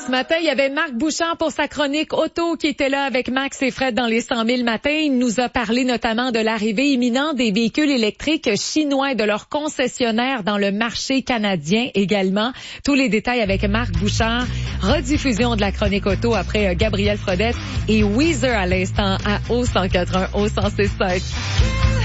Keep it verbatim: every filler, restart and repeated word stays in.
ce matin, il y avait Marc Bouchard pour sa chronique auto qui était là avec Max et Fred dans les cent mille matins. Il nous a parlé notamment de l'arrivée imminente des véhicules électriques chinois et de leurs concessionnaires dans le marché canadien également. Tous les détails avec Marc Bouchard. Rediffusion de la chronique auto après Gabriel Frodette et Weezer à l'instant à O cent quatre un, O cent six cinq.